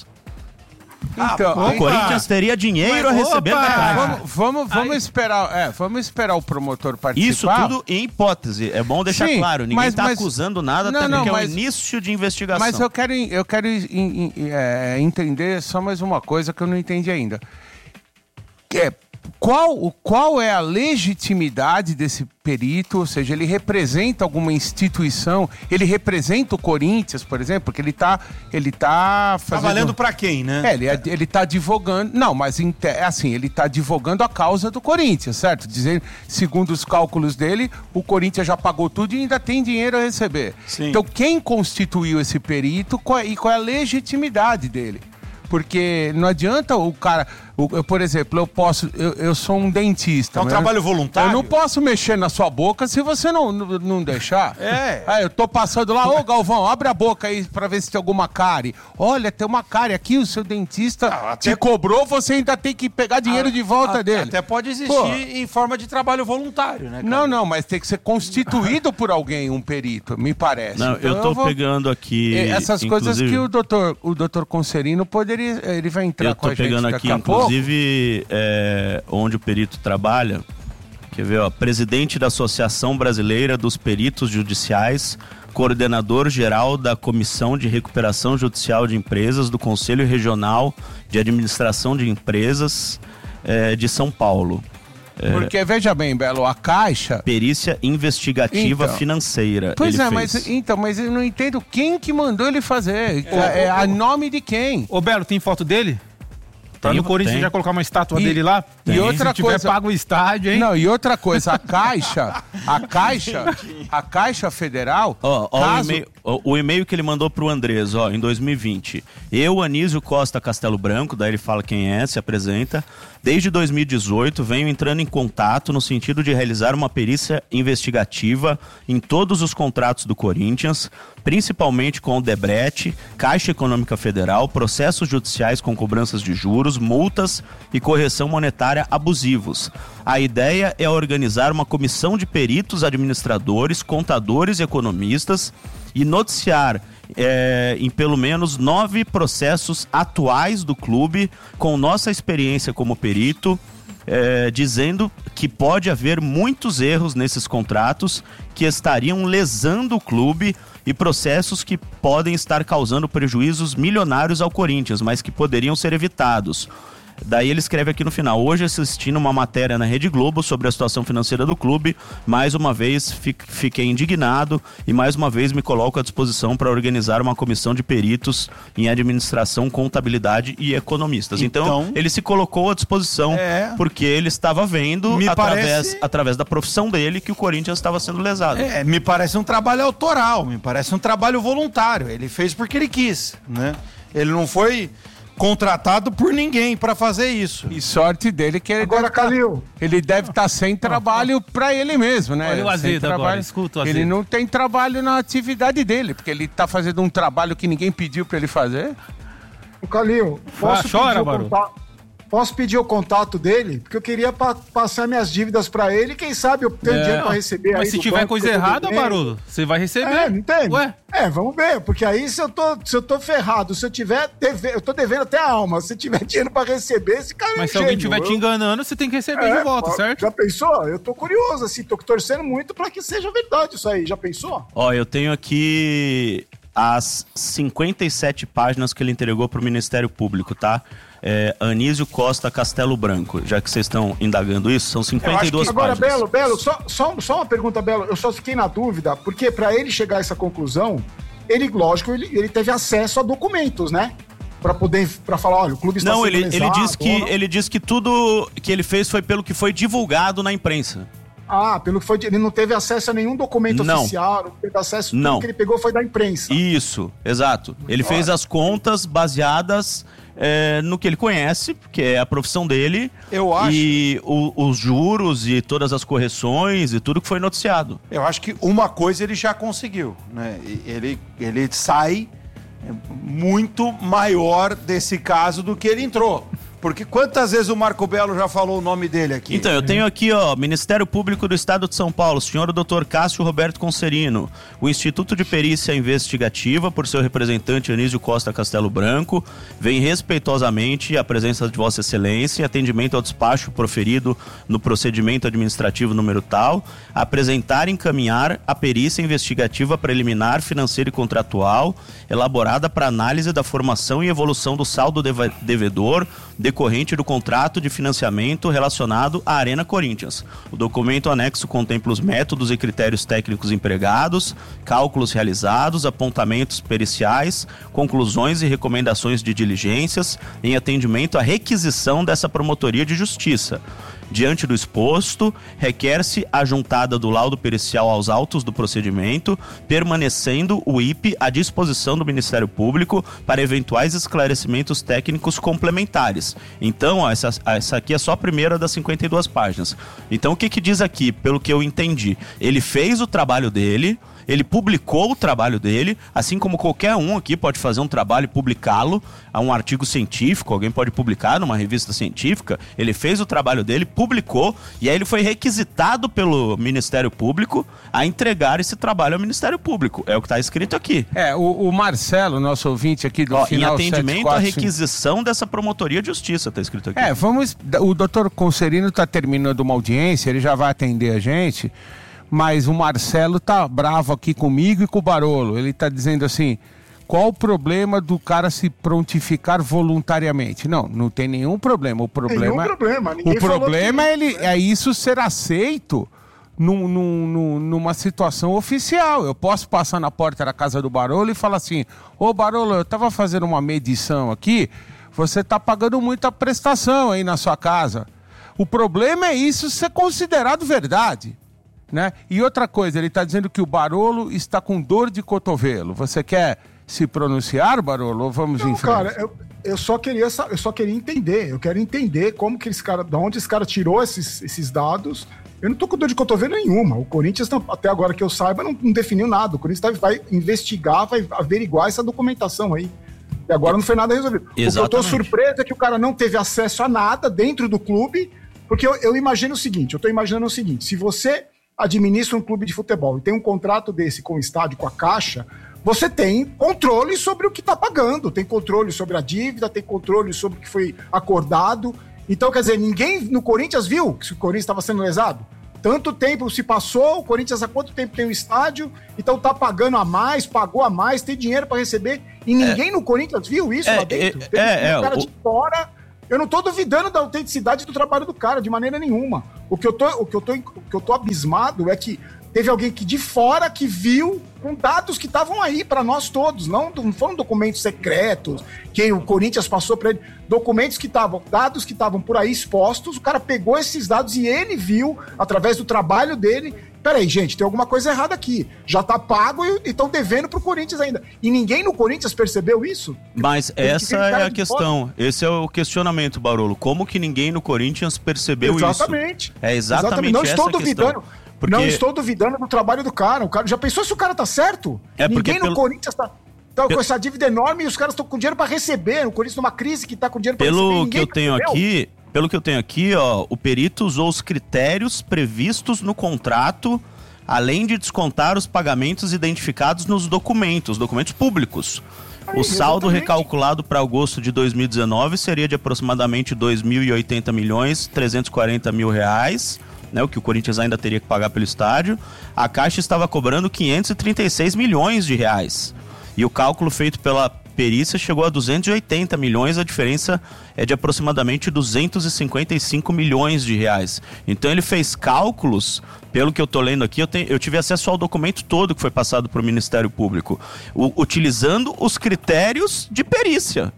Então, o aí- Corinthians teria dinheiro Mas, a receber opa, da Caixa. Vamos, vamos, vamos esperar, é, vamos esperar o promotor participar. Isso tudo em hipótese, é bom deixar Sim, claro, ninguém mas- está mas- acusando nada, Não, até não, porque mas- é o início de investigação. Mas eu quero, eu quero em- em- é, entender só mais uma coisa que eu não entendi ainda. Que é, qual, qual é a legitimidade desse perito? Ou seja, ele representa alguma instituição? Ele representa o Corinthians, por exemplo? Porque ele está ele tá fazendo... Tá valendo pra quem, né? É, ele, ele tá advogando... Não, mas inte- assim, ele tá advogando a causa do Corinthians, certo? Dizendo, segundo os cálculos dele, o Corinthians já pagou tudo e ainda tem dinheiro a receber. Sim. Então, quem constituiu esse perito qual é- e qual é a legitimidade dele? Porque não adianta o cara... o- eu, por exemplo, eu posso... Eu, eu sou um dentista. É um mas trabalho eu- voluntário? Eu não posso mexer na sua boca se você não, não, não deixar. É. Ah, eu tô passando lá, ô Galvão, abre a boca aí pra ver se tem alguma cárie. Olha, tem uma cárie aqui, o seu dentista até- te cobrou, você ainda tem que pegar dinheiro de volta A- dele. Até pode existir Pô. em forma de trabalho voluntário, né, cara? Não, não, mas tem que ser constituído por alguém, um perito, me parece. Não, Então eu tô vou- pegando aqui... É, essas coisas inclusive- que o doutor, o doutor Concerino poderia, ele vai entrar Eu com tô a gente pegando daqui aqui, a pouco. inclusive, é, onde o perito trabalha. Quer ver, ó? Presidente da Associação Brasileira dos Peritos Judiciais, coordenador geral da Comissão de Recuperação Judicial de Empresas do Conselho Regional de Administração de Empresas é, de São Paulo. É, Porque, veja bem, Belo, a Caixa... perícia investigativa Então. financeira. Pois ele é, fez. mas então, mas eu não entendo quem que mandou ele fazer. É, é a nome de quem? Ô, Belo, tem foto dele? Pra Tem, no Corinthians tem. já colocar uma estátua E- dele lá? e Tem. outra Se tiver coisa- pago o estádio, hein? Não, e outra coisa, a Caixa, a Caixa, a Caixa Federal, Ó, ó caso... o, e-mail, ó, o e-mail que ele mandou pro Andrés, ó, em dois mil e vinte. Eu, Anísio Costa Castelo Branco, daí ele fala quem é, se apresenta. Desde dois mil e dezoito, venho entrando em contato no sentido de realizar uma perícia investigativa em todos os contratos do Corinthians, principalmente com o Debrecht, Caixa Econômica Federal, processos judiciais com cobranças de juros, multas e correção monetária abusivos. A ideia é organizar uma comissão de peritos administradores, contadores e economistas e noticiar é, em pelo menos nove processos atuais do clube, com nossa experiência como perito, é, dizendo que pode haver muitos erros nesses contratos que estariam lesando o clube e processos que podem estar causando prejuízos milionários ao Corinthians, mas que poderiam ser evitados. Daí ele escreve aqui no final: hoje, assistindo uma matéria na Rede Globo sobre a situação financeira do clube, mais uma vez fiquei indignado e mais uma vez me coloco à disposição para organizar uma comissão de peritos em administração, contabilidade e economistas. Então, então ele se colocou à disposição é, porque ele estava vendo através, parece... através da profissão dele que o Corinthians estava sendo lesado. É, me parece um trabalho autoral, me parece um trabalho voluntário. Ele fez porque ele quis, né? Ele não foi contratado por ninguém para fazer isso. E sorte dele que ele agora, deve Calil. Tá, ele deve estar tá sem trabalho para ele mesmo, né? Olha o Azedo trabalho. Agora, escuta o Azedo. Ele não tem trabalho na atividade dele, porque ele tá fazendo um trabalho que ninguém pediu para ele fazer. O Calil, posso, ah, chora, pedir o contato, posso pedir o contato dele? Porque eu queria pa passar minhas dívidas para ele, quem sabe eu tenho é. dinheiro para receber. Mas aí se tiver coisa errada, Barolo, você vai receber. É, não tem? Ué? É, vamos ver, porque aí se eu tô, se eu tô ferrado, se eu tiver, deve, eu tô devendo até a alma, se eu tiver dinheiro pra receber, esse cara é Mas se gênio. alguém estiver te enganando, você tem que receber é, de volta, certo? Já pensou? Eu tô curioso, assim, tô torcendo muito pra que seja verdade isso aí, já pensou? Ó, eu tenho aqui as cinquenta e sete páginas que ele entregou pro Ministério Público, tá? É, Anísio Costa Castelo Branco, já que vocês estão indagando isso, são cinquenta e duas agora, páginas. Belo, Belo, só, só, só uma pergunta, Belo, eu só fiquei na dúvida, porque pra ele chegar a essa conclusão, ele, lógico, ele, ele teve acesso a documentos, né? Pra poder, pra falar, olha, o clube está não, sendo ele, lesado, ele diz que não... ele diz que tudo que ele fez foi pelo que foi divulgado na imprensa. Ah, pelo que foi, ele não teve acesso a nenhum documento não. oficial, não teve acesso, tudo não. que ele pegou foi da imprensa. Isso, exato. Ele Olha. fez as contas baseadas é, no que ele conhece, que é a profissão dele. Eu acho. E o, os juros e todas as correções e tudo que foi noticiado. Eu acho que uma coisa ele já conseguiu, né? Ele, ele sai muito maior desse caso do que ele entrou. Porque quantas vezes o Marco Belo já falou o nome dele aqui? Então, eu tenho aqui, ó, Ministério Público do Estado de São Paulo, senhor doutor Cássio Roberto Concerino, o Instituto de Perícia Investigativa, por seu representante Anísio Costa Castelo Branco, vem respeitosamente à presença de Vossa Excelência e atendimento ao despacho proferido no procedimento administrativo número tal, apresentar e encaminhar a perícia investigativa preliminar, financeira e contratual, elaborada para análise da formação e evolução do saldo deve- devedor, decorrente do contrato de financiamento relacionado à Arena Corinthians. O documento anexo contempla os métodos e critérios técnicos empregados, cálculos realizados, apontamentos periciais, conclusões e recomendações de diligências em atendimento à requisição dessa promotoria de justiça. Diante do exposto, requer-se a juntada do laudo pericial aos autos do procedimento, permanecendo o I P à disposição do Ministério Público para eventuais esclarecimentos técnicos complementares. Então, ó, essa, essa aqui é só a primeira das cinquenta e duas páginas. Então, o que que diz aqui, pelo que eu entendi? Ele fez o trabalho dele, ele publicou o trabalho dele, assim como qualquer um aqui pode fazer um trabalho e publicá-lo, a um artigo científico, alguém pode publicar numa revista científica. Ele fez o trabalho dele, publicou, e aí ele foi requisitado pelo Ministério Público a entregar esse trabalho ao Ministério Público. É o que está escrito aqui. É, o, o Marcelo, nosso ouvinte aqui do Ó, final em atendimento sete quatro, à requisição dessa promotoria de justiça, está escrito aqui. É, vamos... O doutor Concerino está terminando uma audiência, ele já vai atender a gente... Mas o Marcelo tá bravo aqui comigo e com o Barolo. Ele tá dizendo assim, qual o problema do cara se prontificar voluntariamente? Não, não tem nenhum problema. O problema, nenhum problema. Ninguém o problema que... é, ele, é isso ser aceito num, num, num, numa situação oficial. Eu posso passar na porta da casa do Barolo e falar assim, ô Barolo, eu tava fazendo uma medição aqui, você tá pagando muita prestação aí na sua casa. O problema é isso ser considerado verdade. Né? E outra coisa, ele está dizendo que o Barolo está com dor de cotovelo. Você quer se pronunciar, Barolo, ou vamos Não, em frente? cara, eu, eu, só queria, eu só queria entender. Eu quero entender como que esse cara, de onde esse cara tirou esses, esses dados. Eu não tô com dor de cotovelo nenhuma. O Corinthians, até agora que eu saiba, não, não definiu nada. O Corinthians vai investigar, vai averiguar essa documentação aí. E agora não foi nada resolvido. Exatamente. O que eu tô surpreso é que o cara não teve acesso a nada dentro do clube, porque eu, eu imagino o seguinte, eu tô imaginando o seguinte, se você administra um clube de futebol e tem um contrato desse com o estádio, com a Caixa, você tem controle sobre o que está pagando, tem controle sobre a dívida, tem controle sobre o que foi acordado. Então, quer dizer, ninguém no Corinthians viu que o Corinthians estava sendo lesado? Tanto tempo se passou, o Corinthians há quanto tempo tem o estádio, então tá pagando a mais, pagou a mais, tem dinheiro para receber, e ninguém é, no Corinthians viu isso é, lá dentro. É, é, é, um cara o... de fora. Eu não tô duvidando da autenticidade do trabalho do cara, de maneira nenhuma. O que eu tô, o que eu tô, o que eu tô abismado é que teve alguém que de fora que viu com dados que estavam aí para nós todos, não, não foram documentos secretos que o Corinthians passou para ele, documentos que estavam, dados que estavam por aí expostos, o cara pegou esses dados e ele viu, através do trabalho dele, peraí, gente, tem alguma coisa errada aqui, já tá pago e estão devendo pro Corinthians ainda. E ninguém no Corinthians percebeu isso? Mas essa é a questão, esse é o questionamento, Barolo, como que ninguém no Corinthians percebeu exatamente. isso? Exatamente. É exatamente, exatamente. Não essa estou questão. duvidando. Porque... Não estou duvidando do trabalho do cara. O cara já pensou se o cara tá certo? É Ninguém no pelo... Corinthians tá, tá com essa dívida enorme e os caras estão com dinheiro para receber. O Corinthians numa crise que tá com dinheiro para receber. Pelo que eu tenho recebeu. aqui, pelo que eu tenho aqui, ó, o perito usou os critérios previstos no contrato, além de descontar os pagamentos identificados nos documentos, documentos públicos. O saldo exatamente. recalculado para agosto de dois mil e dezenove seria de aproximadamente dois mil e oitenta milhões trezentos e quarenta mil reais. Né, o que o Corinthians ainda teria que pagar pelo estádio. A Caixa estava cobrando quinhentos e trinta e seis milhões de reais. E o cálculo feito pela perícia chegou a duzentos e oitenta milhões, a diferença é de aproximadamente duzentos e cinquenta e cinco milhões de reais. Então ele fez cálculos, pelo que eu estou lendo aqui, eu, tenho, eu tive acesso ao documento todo que foi passado para o Ministério Público, o, utilizando os critérios de perícia.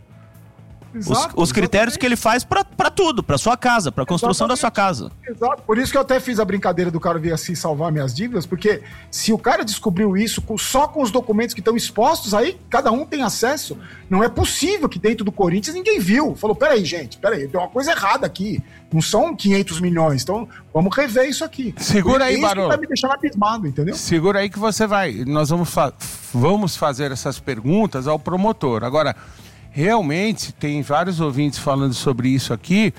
Exato, os, os critérios exatamente. que ele faz para tudo, para sua casa, para a construção exatamente. da sua casa. Exato, por isso que eu até fiz a brincadeira do cara vir assim salvar minhas dívidas, porque se o cara descobriu isso com, só com os documentos que estão expostos, aí cada um tem acesso. Não é possível que dentro do Corinthians ninguém viu. Falou, peraí, gente, peraí, tem uma coisa errada aqui. Não são quinhentos milhões, então vamos rever isso aqui. Segura aí, Barão. Isso vai me deixar abismado, entendeu? Segura aí que você vai. Nós vamos, fa- vamos fazer essas perguntas ao promotor. Agora, realmente, tem vários ouvintes falando sobre isso aqui,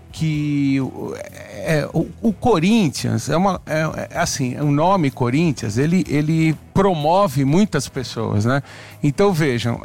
que é, o, o Corinthians, é uma, é, é assim, o nome Corinthians, ele, ele promove muitas pessoas, né? Então, vejam,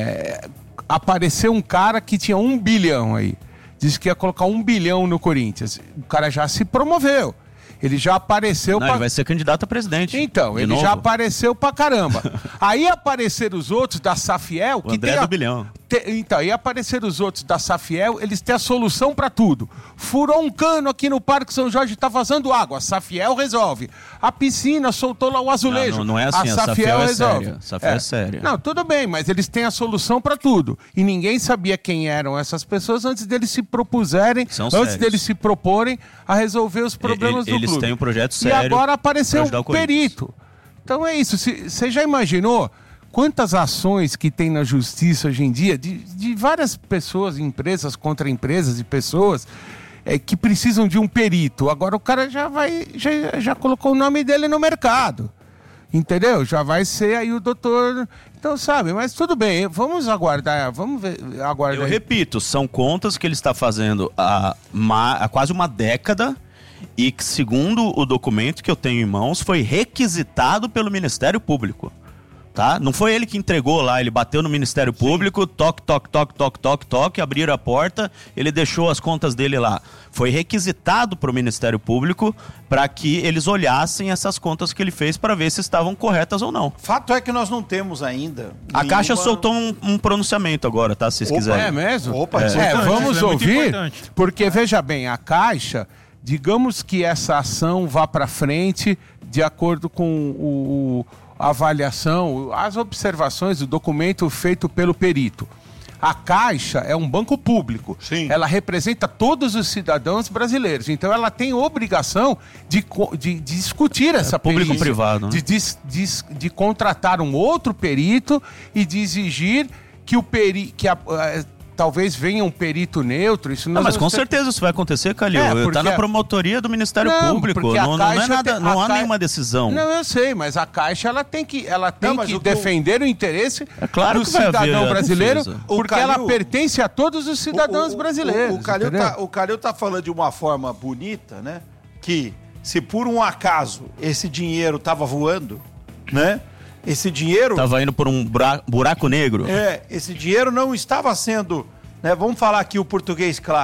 é, apareceu um cara que tinha um bilhão aí, disse que ia colocar um bilhão no Corinthians, o cara já se promoveu. Ele já apareceu... Não, pra... ele vai ser candidato a presidente. Então, ele novo. já apareceu pra caramba. Aí apareceram os outros da Safiel... O que André tem a... do bilhão. Te... Então, aí apareceram os outros da Safiel, eles têm a solução pra tudo. Furou um cano aqui no Parque São Jorge, tá vazando água. A Safiel resolve. A piscina soltou lá o azulejo. Não, não, não é assim, a, a Safiel, Safiel é resolve. Séria. A Safiel é. é séria. Não, tudo bem, mas eles têm a solução pra tudo. E ninguém sabia quem eram essas pessoas antes deles se propuserem, São antes sérios. deles se proporem a resolver os problemas e, e, do eles clube. Tem um projeto sério. E agora apareceu um perito. Então é isso. Você já imaginou quantas ações que tem na justiça hoje em dia de, de várias pessoas, empresas contra empresas e pessoas é, que precisam de um perito. Agora o cara já vai, já, já colocou o nome dele no mercado. Entendeu? Já vai ser aí o doutor. Então, sabe, mas tudo bem, vamos aguardar, vamos ver, aguardar. Eu repito, são contas que ele está fazendo há, uma, há quase uma década e que, segundo o documento que eu tenho em mãos, foi requisitado pelo Ministério Público. Tá? Não foi ele que entregou lá, ele bateu no Ministério Público, toque, toque, toque, toque, toque, toque, abriram a porta, ele deixou as contas dele lá. Foi requisitado para o Ministério Público para que eles olhassem essas contas que ele fez para ver se estavam corretas ou não. Fato é que nós não temos ainda A nenhuma... Caixa soltou um, um pronunciamento agora, tá? Se vocês Opa, quiserem. É mesmo? Opa, é. É, vamos é ouvir, porque veja bem, a Caixa, digamos que essa ação vá para frente de acordo com o... o a avaliação, as observações do documento feito pelo perito. A Caixa é um banco público. Sim. Ela representa todos os cidadãos brasileiros. Então ela tem obrigação de, de, de discutir essa é público perícia, privado, né? de, de, de, de contratar um outro perito e de exigir que o perito... Que a, a, talvez venha um perito neutro. Isso não, mas com ter... certeza isso vai acontecer, Calil. É, porque... Tá na promotoria do Ministério não, Público. Não, não, é nada, tem... não há Ca... nenhuma decisão. Não, eu sei, mas a Caixa ela tem que, ela tem não, que o defender o... o interesse é claro do que vai cidadão brasileiro, porque Calil... ela pertence a todos os cidadãos o, o, brasileiros. O, o, Calil tá, o Calil tá falando de uma forma bonita, né? Que se por um acaso esse dinheiro tava voando, né? Esse dinheiro... Tava indo por um bura... buraco negro. É, esse dinheiro não estava sendo... Né, vamos falar aqui o português claro.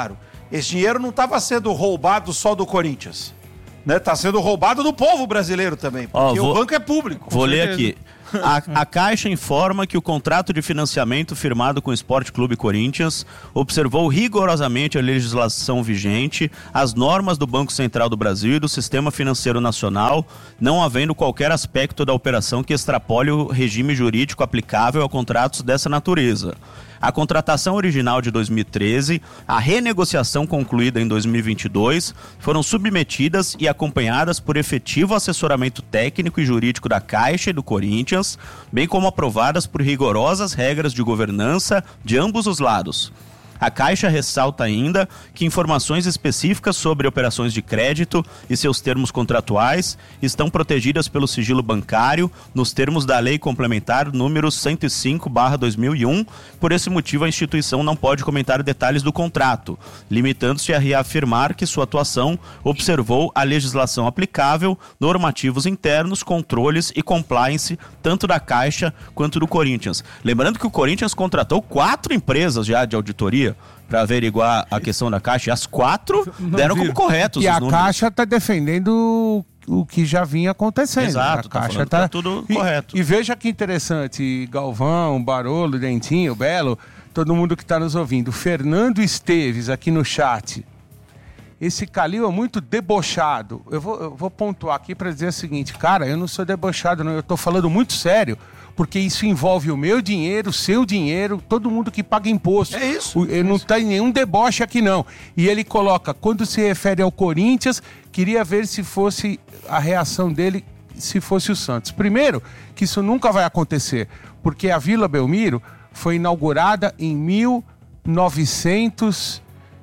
esse dinheiro não estava sendo roubado só do Corinthians. Né? Tá sendo roubado do povo brasileiro também, porque Ó, vou, o banco é público. Vou ler aqui. A, a Caixa informa que o contrato de financiamento firmado com o Sport Clube Corinthians observou rigorosamente a legislação vigente, as normas do Banco Central do Brasil e do Sistema Financeiro Nacional, não havendo qualquer aspecto da operação que extrapole o regime jurídico aplicável a contratos dessa natureza. A contratação original de dois mil e treze, a renegociação concluída em dois mil e vinte e dois, foram submetidas e acompanhadas por efetivo assessoramento técnico e jurídico da Caixa e do Corinthians, bem como aprovadas por rigorosas regras de governança de ambos os lados. A Caixa ressalta ainda que informações específicas sobre operações de crédito e seus termos contratuais estão protegidas pelo sigilo bancário nos termos da Lei Complementar número cento e cinco barra dois mil e um. Por esse motivo, a instituição não pode comentar detalhes do contrato, limitando-se a reafirmar que sua atuação observou a legislação aplicável, normativos internos, controles e compliance tanto da Caixa quanto do Corinthians. Lembrando que o Corinthians contratou quatro empresas já de auditoria para averiguar a questão da Caixa, e as quatro deram como corretos. E a números. Caixa está defendendo o que já vinha acontecendo. Exato, a Caixa tá, tá... tá tudo e, correto. E veja que interessante, Galvão, Barolo, Dentinho, Belo, todo mundo que está nos ouvindo. Fernando Esteves aqui no chat. Esse Calil é muito debochado. Eu vou, eu vou pontuar aqui para dizer o seguinte, cara, eu não sou debochado, não, eu estou falando muito sério. Porque isso envolve o meu dinheiro, o seu dinheiro, todo mundo que paga imposto. É isso. O, eu não tem nenhum deboche aqui, não. E ele coloca, quando se refere ao Corinthians, queria ver se fosse a reação dele, se fosse o Santos. Primeiro, que isso nunca vai acontecer, porque a Vila Belmiro foi inaugurada em mil novecentos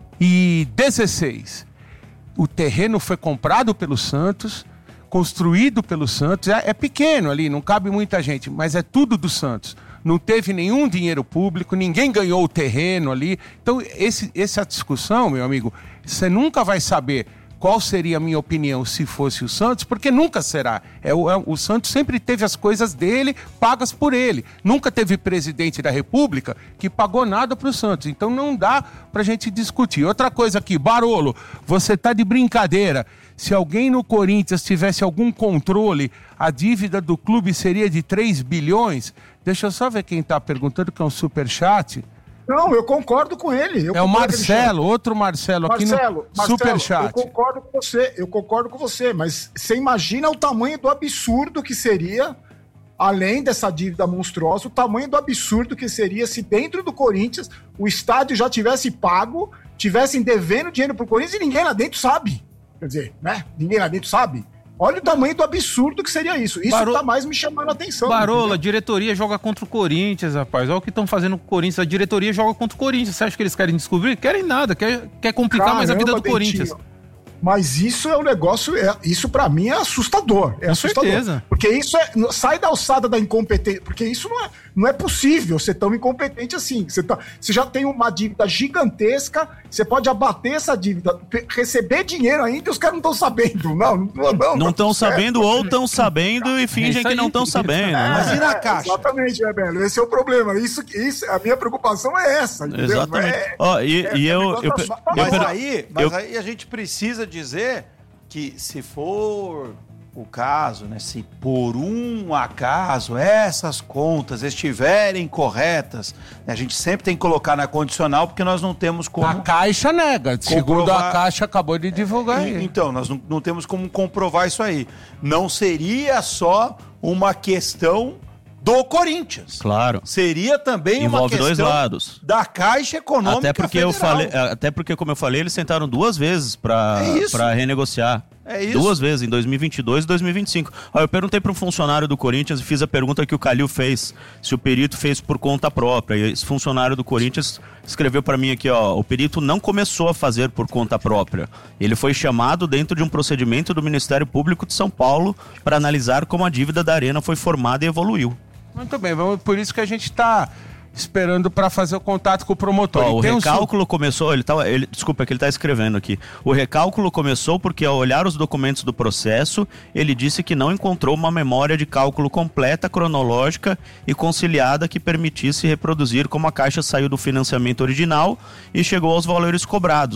e dezesseis. O terreno foi comprado pelo Santos, construído pelo Santos, é, é pequeno ali, não cabe muita gente, mas é tudo do Santos. Não teve nenhum dinheiro público, ninguém ganhou o terreno ali. Então, esse, essa discussão, meu amigo, você nunca vai saber qual seria a minha opinião se fosse o Santos, porque nunca será. É o, é, o Santos sempre teve as coisas dele pagas por ele. Nunca teve presidente da República que pagou nada para o Santos. Então não dá para a gente discutir. Outra coisa aqui, Barolo, você tá de brincadeira. Se alguém no Corinthians tivesse algum controle, a dívida do clube seria de três bilhões? Deixa eu só ver quem está perguntando, que é um superchat. Não, eu concordo com ele. Eu é o Marcelo, outro Marcelo, Marcelo aqui no Marcelo, superchat. Eu concordo com você, eu concordo com você, mas você imagina o tamanho do absurdo que seria, além dessa dívida monstruosa, o tamanho do absurdo que seria se dentro do Corinthians o estádio já tivesse pago, tivessem devendo dinheiro pro Corinthians e ninguém lá dentro sabe. Quer dizer, né? Ninguém lá dentro sabe. Olha o tamanho do absurdo que seria isso. Isso Barolo... tá mais me chamando a atenção. Barola, a diretoria joga contra o Corinthians, rapaz. Olha o que estão fazendo com o Corinthians. A diretoria joga contra o Corinthians. Você acha que eles querem descobrir? Querem nada. Quer, quer complicar Caramba, mais a vida do Dentinho. Corinthians. Mas isso é um negócio, é, isso pra mim é assustador. É Com assustador. certeza. Porque isso é, sai da alçada da incompetência. Porque isso não é, não é possível ser tão incompetente assim. Você, tá, você já tem uma dívida gigantesca, você pode abater essa dívida, receber dinheiro ainda e os caras não estão sabendo. Não, não, não. Não estão sabendo ou estão sabendo e fingem que não estão sabendo. É, Mas e na caixa? Exatamente, né, Belo? Esse é o problema. Isso, isso, a minha preocupação é essa. Entendeu? Exatamente. É, oh, e, é, e é eu, eu, eu, Mas, eu, aí, mas eu, aí a gente precisa dizer que se for o caso, né, se por um acaso essas contas estiverem corretas, né, a gente sempre tem que colocar na condicional, porque nós não temos como... A Caixa nega, segundo a Caixa acabou de divulgar aí. Então, nós não, não temos como comprovar isso aí. Não seria só uma questão do Corinthians. Claro. Seria também Envolve uma questão dois lados. da Caixa Econômica até porque Federal. eu falei, até porque, como eu falei, eles sentaram duas vezes para É para renegociar. É isso. Duas vezes, em dois mil e vinte e dois e dois mil e vinte e cinco. Ó, eu perguntei para um funcionário do Corinthians e fiz a pergunta que o Calil fez, se o perito fez por conta própria. E esse funcionário do Corinthians escreveu para mim aqui, ó, o perito não começou a fazer por conta própria. Ele foi chamado dentro de um procedimento do Ministério Público de São Paulo para analisar como a dívida da Arena foi formada e evoluiu. Muito bem, vamos, por isso que a gente está esperando para fazer o contato com o promotor. Ó, o tem recálculo um... começou, ele tá, ele, desculpa, é que ele está escrevendo aqui. O recálculo começou porque, ao olhar os documentos do processo, ele disse que não encontrou uma memória de cálculo completa, cronológica e conciliada que permitisse reproduzir como a Caixa saiu do financiamento original e chegou aos valores cobrados.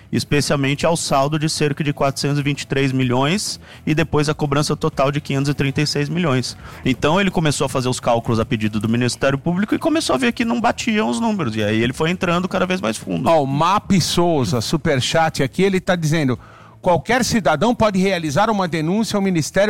especialmente ao saldo de cerca de quatrocentos e vinte e três milhões e depois a cobrança total de quinhentos e trinta e seis milhões. Então ele começou a fazer os cálculos a pedido do Ministério Público e começou a ver que não batiam os números, e aí ele foi entrando cada vez mais fundo. Ó, o Map Souza, superchat aqui, ele está dizendo: qualquer cidadão pode realizar uma denúncia ao Ministério